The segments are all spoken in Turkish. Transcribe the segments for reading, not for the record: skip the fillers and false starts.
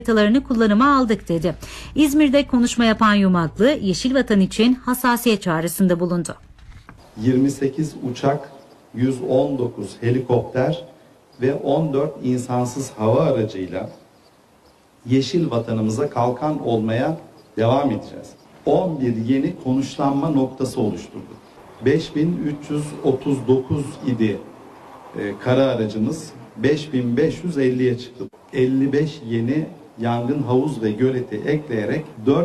haritalarını kullanıma aldık dedi. İzmir'de konuşma yapan Yumaklı, Yeşil Vatan için hassasiyet çağrısında bulundu. 28 uçak, 119 helikopter ve 14 insansız hava aracıyla Yeşil Vatanımıza kalkan olmaya devam edeceğiz. 11 yeni konuşlanma noktası oluşturduk. 5339 idi kara aracımız, 5550'ye çıktı. 55 yeni yangın havuz ve göleti ekleyerek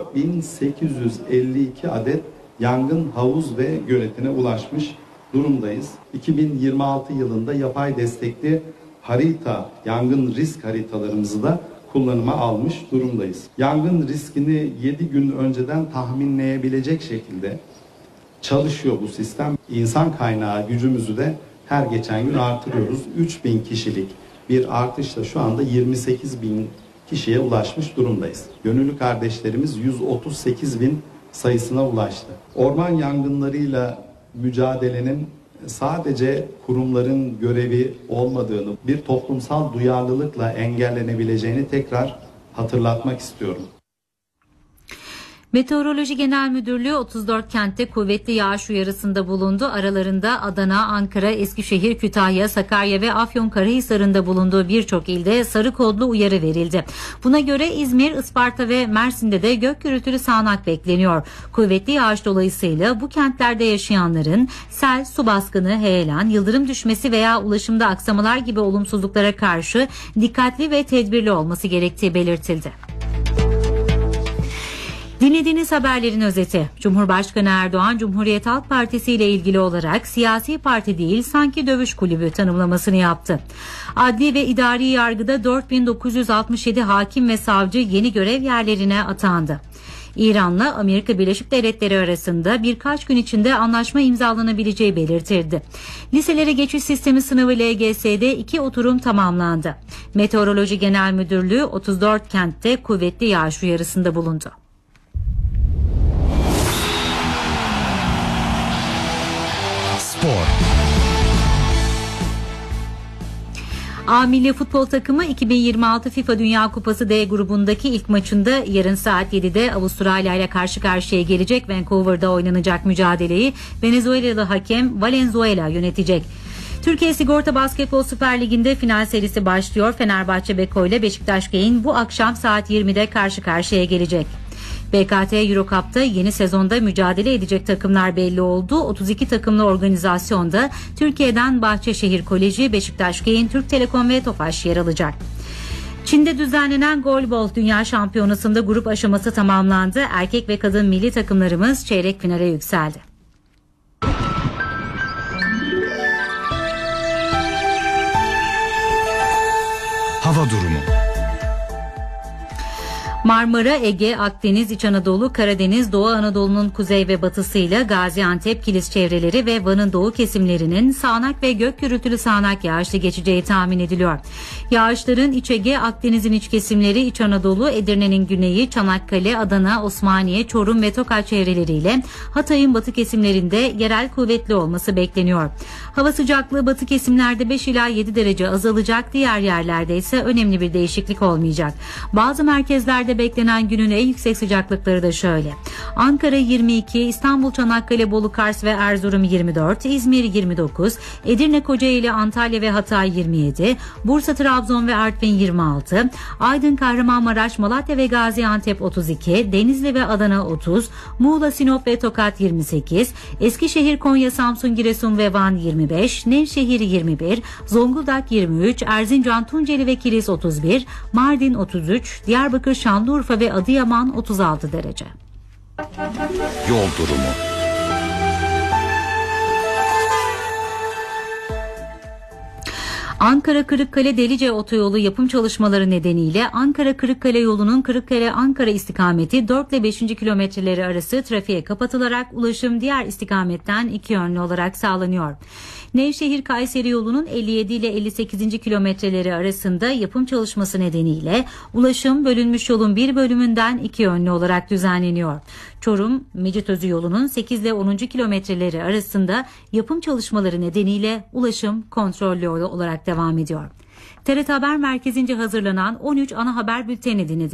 4852 adet yangın havuz ve göletine ulaşmış durumdayız. 2026 yılında yapay destekli harita, yangın risk haritalarımızı da kullanıma almış durumdayız. Yangın riskini 7 gün önceden tahminleyebilecek şekilde çalışıyor bu sistem. İnsan kaynağı gücümüzü de her geçen gün artırıyoruz. 3000 kişilik bir artışla şu anda 28.000 kişiye ulaşmış durumdayız. Gönüllü kardeşlerimiz 138.000 sayısına ulaştı. Orman yangınlarıyla mücadelenin sadece kurumların görevi olmadığını, bir toplumsal duyarlılıkla engellenebileceğini tekrar hatırlatmak istiyorum. Meteoroloji Genel Müdürlüğü 34 kentte kuvvetli yağış uyarısında bulundu. Aralarında Adana, Ankara, Eskişehir, Kütahya, Sakarya ve Afyonkarahisar'ın bulunduğu birçok ilde sarı kodlu uyarı verildi. Buna göre İzmir, Isparta ve Mersin'de de gök gürültülü sağanak bekleniyor. Kuvvetli yağış dolayısıyla bu kentlerde yaşayanların sel, su baskını, heyelan, yıldırım düşmesi veya ulaşımda aksamalar gibi olumsuzluklara karşı dikkatli ve tedbirli olması gerektiği belirtildi. Dinlediğiniz haberlerin özeti. Cumhurbaşkanı Erdoğan, Cumhuriyet Halk Partisi ile ilgili olarak siyasi parti değil sanki dövüş kulübü tanımlamasını yaptı. Adli ve idari yargıda 4967 hakim ve savcı yeni görev yerlerine atandı. İran'la Amerika Birleşik Devletleri arasında birkaç gün içinde anlaşma imzalanabileceği belirtildi. Liselere geçiş sistemi sınavı LGS'de 2 oturum tamamlandı. Meteoroloji Genel Müdürlüğü 34 kentte kuvvetli yağış uyarısında bulundu. A Milli Futbol Takımı 2026 FIFA Dünya Kupası D grubundaki ilk maçında yarın saat 7'de Avustralya ile karşı karşıya gelecek. Vancouver'da oynanacak mücadeleyi Venezuelalı hakem Valenzuela yönetecek. Türkiye Sigorta Basketbol Süper Ligi'nde final serisi başlıyor. Fenerbahçe Beko ile Beşiktaş Gain bu akşam saat 20'de karşı karşıya gelecek. BKT Eurocup'ta yeni sezonda mücadele edecek takımlar belli oldu. 32 takımlı organizasyonda Türkiye'den Bahçeşehir Koleji, Beşiktaş Gain, Türk Telekom ve Tofaş yer alacak. Çin'de düzenlenen Goalball Dünya Şampiyonası'nda grup aşaması tamamlandı. Erkek ve kadın milli takımlarımız çeyrek finale yükseldi. Hava durumu. Marmara, Ege, Akdeniz, İç Anadolu, Karadeniz, Doğu Anadolu'nun kuzey ve batısıyla Gaziantep, Kilis çevreleri ve Van'ın doğu kesimlerinin sağanak ve gök gürültülü sağanak yağışlı geçeceği tahmin ediliyor. Yağışların İç Ege, Akdeniz'in iç kesimleri, İç Anadolu, Edirne'nin güneyi, Çanakkale, Adana, Osmaniye, Çorum ve Tokat çevreleriyle Hatay'ın batı kesimlerinde yerel kuvvetli olması bekleniyor. Hava sıcaklığı batı kesimlerde 5 ila 7 derece azalacak, diğer yerlerde ise önemli bir değişiklik olmayacak. Bazı merkezlerde beklenen günün en yüksek sıcaklıkları da şöyle: Ankara 22, İstanbul, Çanakkale, Bolu, Kars ve Erzurum 24, İzmir 29, Edirne, Kocaeli, Antalya ve Hatay 27, Bursa, Trabzon ve Artvin 26, Aydın, Kahramanmaraş, Malatya ve Gaziantep 32, Denizli ve Adana 30, Muğla, Sinop ve Tokat 28, Eskişehir, Konya, Samsun, Giresun ve Van 25, Nevşehir 21, Zonguldak 23, Erzincan, Tunceli ve Kilis 31, Mardin 33, Diyarbakır, Şanlıurfa ve Adıyaman 36 derece. Yol durumu. Ankara-Kırıkkale-Delice otoyolu yapım çalışmaları nedeniyle Ankara-Kırıkkale yolunun Kırıkkale-Ankara istikameti 4 ile 5. kilometreleri arası trafiğe kapatılarak ulaşım diğer istikametten iki yönlü olarak sağlanıyor. Nevşehir-Kayseri yolunun 57 ile 58. kilometreleri arasında yapım çalışması nedeniyle ulaşım bölünmüş yolun bir bölümünden iki yönlü olarak düzenleniyor. Çorum-Mecitözü yolunun 8 ile 10. kilometreleri arasında yapım çalışmaları nedeniyle ulaşım kontrollü olarak devam ediyor. TRT Haber Merkezi'nce hazırlanan 13 ana haber bülteni dinlediniz.